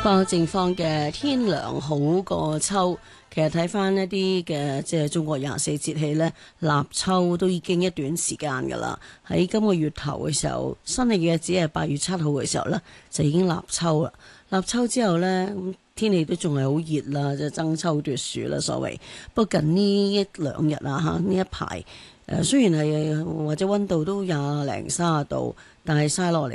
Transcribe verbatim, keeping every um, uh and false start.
不過正方嘅天涼好過秋，其實睇翻一啲嘅即係中國廿四節氣呢，立秋都已經一段時間噶啦。喺今個月頭嘅時候，新曆嘅日子係八月七號嘅時候呢，就已經立秋啦。立秋之後呢，天氣都仲係好熱啦，就爭秋奪暑啦所謂。不過近呢一兩日啊嚇，呢一排誒雖然係或者溫度都廿零三十度，但係曬落嚟